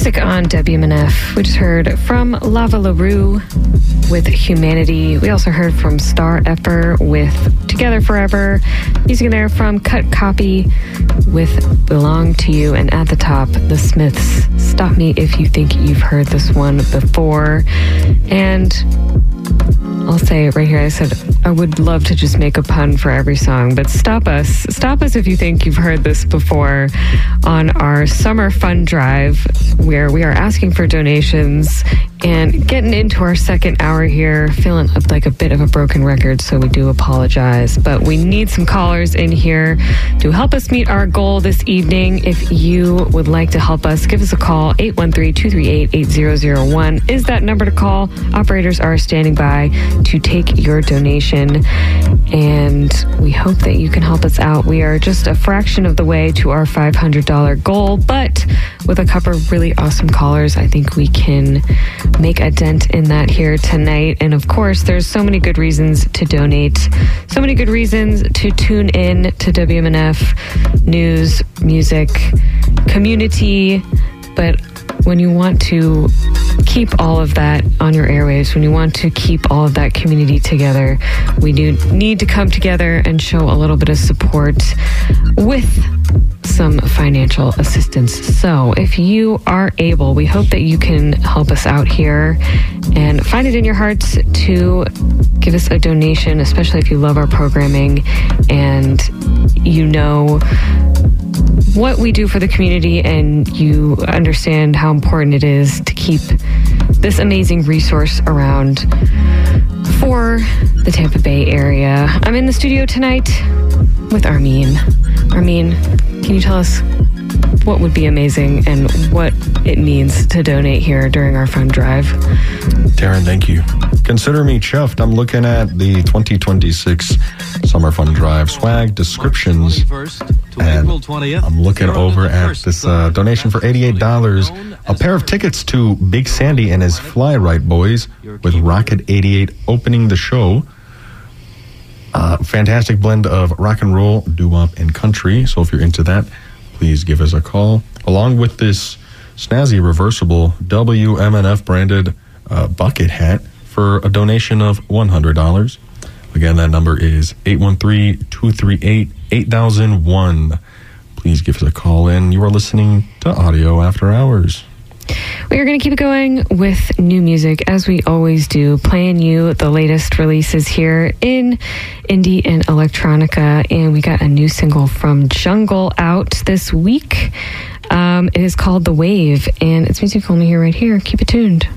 music on WMNF. We just heard from Lava LaRue with Humanity. We also heard from Star Effer with Together Forever. Music in there from Cut Copy with Belong to You. And at the top, The Smiths, Stop Me If You Think You've Heard This One Before. And I'll say it right here. I said I would love to just make a pun for every song, but stop us if you think you've heard this before on our summer fun drive, where we are asking for donations and getting into our second hour here, feeling like a bit of a broken record, so we do apologize. But we need some callers in here to help us meet our goal this evening. If you would like to help us, give us a call. 813-238-8001 is that number to call. Operators are standing by to take your donation, and we hope that you can help us out. We are just a fraction of the way to our $500 goal, but with a couple of really awesome callers, I think we can make a dent in that here tonight. And of course, there's so many good reasons to donate, so many good reasons to tune in to WMNF news, music, community. But when you want to keep all of that on your airwaves, when you want to keep all of that community together, we do need to come together and show a little bit of support with some financial assistance. So if you are able, we hope that you can help us out here and find it in your hearts to give us a donation, especially if you love our programming and you know what we do for the community and you understand how important it is to keep this amazing resource around for the Tampa Bay area. I'm in the studio tonight with Armin. Armin, can you tell us what would be amazing and what it means to donate here during our fund drive? Taryn, thank you. Consider me chuffed. I'm looking at the 2026 Summer Fun Drive swag descriptions, and I'm looking over at this donation for $88. A pair of tickets to Big Sandy and his Fly Right Boys with Rocket 88 opening the show. Fantastic blend of rock and roll, doo-wop, and country. So if you're into that, please give us a call. Along with this snazzy reversible WMNF branded bucket hat for a donation of $100. Again, that number is 813-238-8001. Please give us a call in. You are listening to Audio After Hours. We are going to keep it going with new music, as we always do, playing you the latest releases here in indie and electronica. And we got a new single from Jungle out this week. It is called The Wave, and it's music only here right here. Keep it tuned.